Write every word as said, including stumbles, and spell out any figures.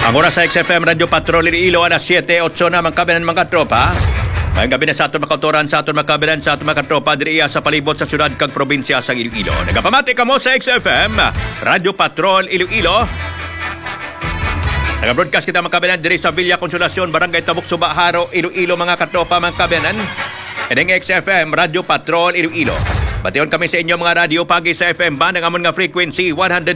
Ang oras sa X F M Radio Patrol Iloilo alas siyete otso na mga kabinan mga tropa. Ngayong gabi na sa aton makautoran, sa aton makabinan, sa aton mga tropa diriya sa palibot sa syudad kag probinsya sa Iloilo. Nagapamati kamo sa X F M Radio Patrol Iloilo. Nag-broadcast kita mga kabinan diri sa Villa Consolacion, Barangay Tabuk, Suba, Haro, Iloilo mga katropa mga kabinan. Edeng X F M Radio Patrol Iloilo. Bation kami sa inyo mga radio pagi sa F M ba ng amon nga frequency one hundred